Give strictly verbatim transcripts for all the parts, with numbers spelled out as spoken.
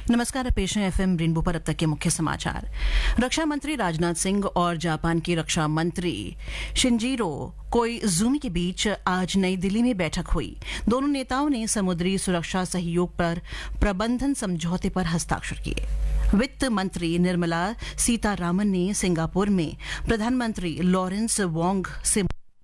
नमस्कार, पेश है एफएम रेनबो पर अब तक के मुख्य समाचार। रक्षा मंत्री राजनाथ सिंह और जापान के रक्षा मंत्री शिंजीरो कोइजुमी के बीच आज नई दिल्ली में बैठक हुई। दोनों नेताओं ने समुद्री सुरक्षा सहयोग पर प्रबंधन समझौते पर हस्ताक्षर किए। वित्त मंत्री निर्मला सीतारामन ने सिंगापुर में प्रधानमंत्री लॉरेंस वोंग से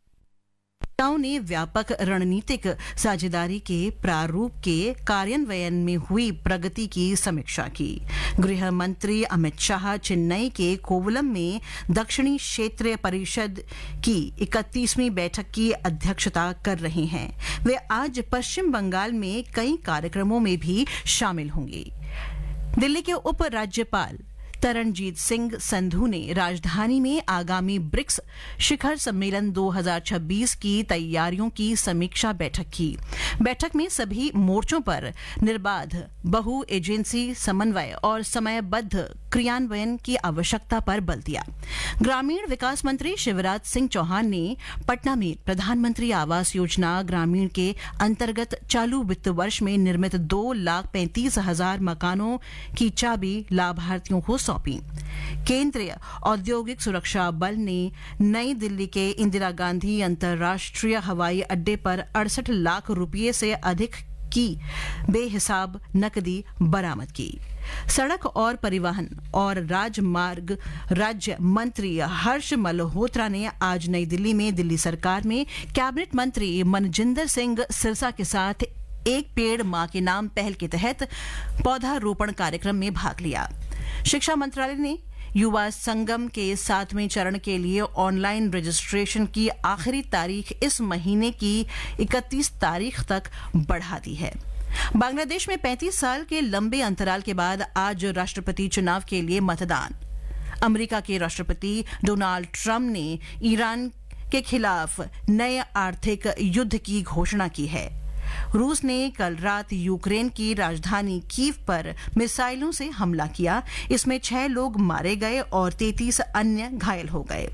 नेताओं ने व्यापक रणनीतिक साझेदारी के प्रारूप के कार्यान्वयन में हुई प्रगति की समीक्षा की। गृह मंत्री अमित शाह चेन्नई के कोवलम में दक्षिणी क्षेत्रीय परिषद की इकतीसवीं बैठक की अध्यक्षता कर रहे हैं। वे आज पश्चिम बंगाल में कई कार्यक्रमों में भी शामिल होंगे। दिल्ली के उप राज्यपाल तरणजीत सिंह संधू ने राजधानी में आगामी ब्रिक्स शिखर सम्मेलन दो हज़ार छब्बीस की तैयारियों की समीक्षा बैठक की। बैठक में सभी मोर्चों पर निर्बाध बहु एजेंसी समन्वय और समयबद्ध क्रियान्वयन की आवश्यकता पर बल दिया। ग्रामीण विकास मंत्री शिवराज सिंह चौहान ने पटना में प्रधानमंत्री आवास योजना ग्रामीण के अंतर्गत चालू वित्त वर्ष में निर्मित दो लाख पैंतीस हजार मकानों की चाबी लाभार्थियों को सौंपी। केंद्रीय औद्योगिक सुरक्षा बल ने नई दिल्ली के इंदिरा गांधी अंतर्राष्ट्रीय हवाई अड्डे पर अड़सठ लाख रुपये से अधिक की बेहिसाब नकदी बरामद की। सड़क और परिवहन और राजमार्ग राज्य मंत्री हर्ष मल्होत्रा ने आज नई दिल्ली में दिल्ली सरकार में कैबिनेट मंत्री मनजिंदर सिंह सिरसा के साथ एक पेड़ मां के नाम पहल के तहत पौधारोपण कार्यक्रम में भाग लिया। शिक्षा मंत्रालय ने युवा संगम के सातवें चरण के लिए ऑनलाइन रजिस्ट्रेशन की आखिरी तारीख इस महीने की इकतीस तारीख तक बढ़ा दी है। बांग्लादेश में पैंतीस साल के लंबे अंतराल के बाद आज राष्ट्रपति चुनाव के लिए मतदान। अमेरिका के राष्ट्रपति डोनाल्ड ट्रंप ने ईरान के खिलाफ नए आर्थिक युद्ध की घोषणा की है। रूस ने कल रात यूक्रेन की राजधानी कीव पर मिसाइलों से हमला किया। इसमें छह लोग मारे गए और तैंतीस अन्य घायल हो गए।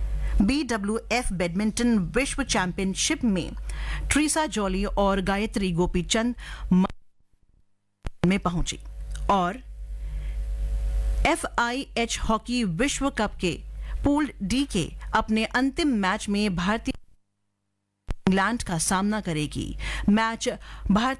बी डब्ल्यू एफ बैडमिंटन विश्व चैंपियनशिप में ट्रीसा जॉली और गायत्री गोपीचंद में पहुंची और एफ आई एच हॉकी विश्व कप के पूल डी के अपने अंतिम मैच में भारतीय इंग्लैंड का सामना करेगी। मैच भारतीय